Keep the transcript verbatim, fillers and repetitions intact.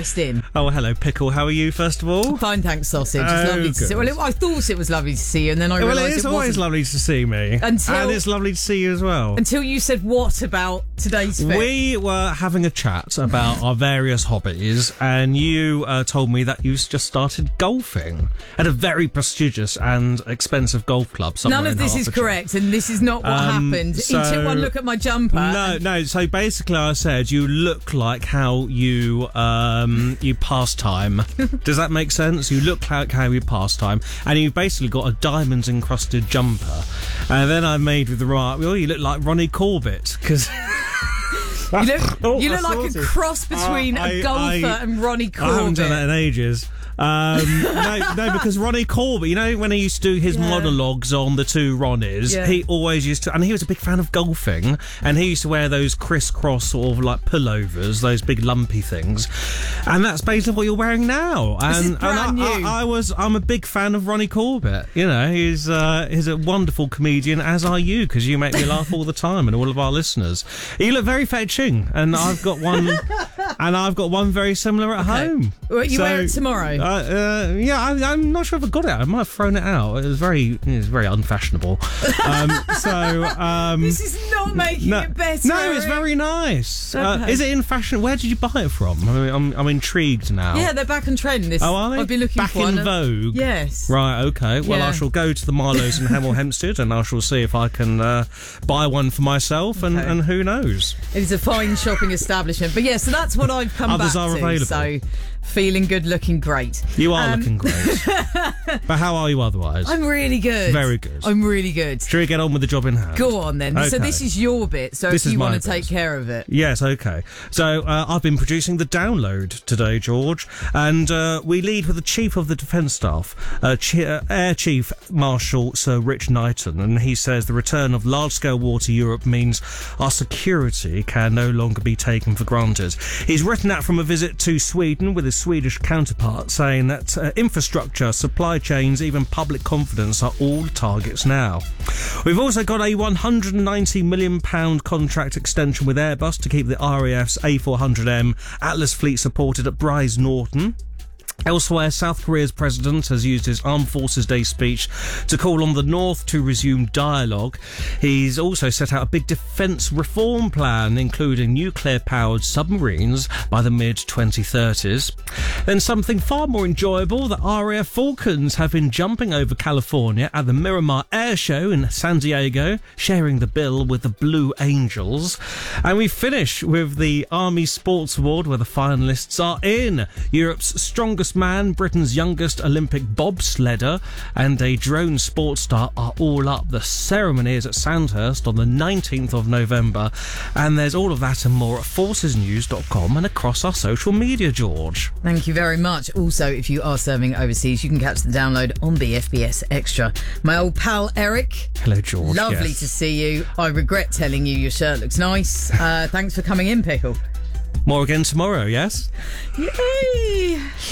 interesting. Oh, hello, Pickle. How are you, first of all? Fine, thanks, Sausage. It's Oh, lovely to see. good. Well, it, I thought it was lovely to see you, and then I Well, realised it is it always wasn't. lovely to see me. Until- and it's lovely to see you as well. Until you said what about today's fit? We were having a chat about our various hobbies, and you uh, told me that you just started golfing at a very prestigious and expensive golf club somewhere None of in this is Hertfordshire. correct, and this is not what Um, happened. so- he took one look at my jumper. No, no. So basically, I said you look like how you um, you pass time. Does that make sense? You look like how you pass time, and you've basically got a diamonds encrusted jumper. And then I made with the right. Well, you look like Ronnie Corbett because. You look, Oh, you I look like saw a it. cross between Uh, a I- golfer I- and Ronnie I haven't done Corbett. that in ages. Um, no, no, because Ronnie Corbett, you know, when he used to do his Yeah. monologues on the two Ronnies, Yeah. he always used to, and he was a big fan of golfing, and he used to wear those crisscross sort of like pullovers, those big lumpy things, and that's basically what you're wearing now. This is And, brand and I, new. I, I was, I'm a big fan of Ronnie Corbett. You know, he's uh, he's a wonderful comedian, as are you, because you make me laugh all the time, and all of our listeners. You look very fetching, and I've got one, and I've got one very similar at Okay. home. Well, you So, wear it tomorrow. Uh, uh, yeah, I, I'm not sure if I got it. I might have thrown it out. It was very, it was very unfashionable. Um, so, um, This is not making no, it better. no, it's very nice. Uh, Okay. is it in fashion? Where did you buy it from? I mean, I'm, I'm intrigued now. Yeah, they're back on trend. This, Oh, are they? I've been looking Back for in one. vogue? Yes. Right, okay. Well, Yeah. I shall go to the Marlowe's in Hemel Hempstead, and I shall see if I can uh, buy one for myself, and, Okay. and who knows? It is a fine shopping establishment. But yeah, so that's what I've come Others back are to. available. So feeling good, looking great. You are Um, looking great. But how are you otherwise? I'm really good. Very good. I'm really good. Shall we get on with the job in hand? Go on then. So Okay. this is your bit. So This if is you my want to bit. take care of it. Yes, okay. So uh, I've been producing the download today, George, and uh, we lead with the Chief of the Defence Staff, uh, Chi- uh, Air Chief Marshal Sir Rich Knighton, and he says the return of large-scale war to Europe means our security can no longer be taken for granted. He's written that from a visit to Sweden with his Swedish counterpart, saying that uh, infrastructure, supply chains, even public confidence are all targets now. We've also got a one hundred ninety million pounds contract extension with Airbus to keep the R A F's A four hundred M Atlas fleet supported at Bryce Norton. Elsewhere, South Korea's president has used his Armed Forces Day speech to call on the North to resume dialogue. He's also set out a big defence reform plan, including nuclear-powered submarines by the mid twenty thirties. Then something far more enjoyable, the R A F Falcons have been jumping over California at the Miramar Air Show in San Diego, sharing the bill with the Blue Angels. And we finish with the Army Sports Award, where the finalists are in. Europe's strongest man, Britain's youngest Olympic bobsledder, and a drone sports star are all up. The ceremony is at Sandhurst on the nineteenth of November, and there's all of that and more at forces news dot com and across our social media, George. Thank you very much. Also, if you are serving overseas, you can catch the download on B F B S Extra. My old pal Eric. Hello, George. Lovely Yes. to see you. I regret telling you your shirt looks nice. Uh, thanks for coming in, Pickle. More again tomorrow, yes? Yay!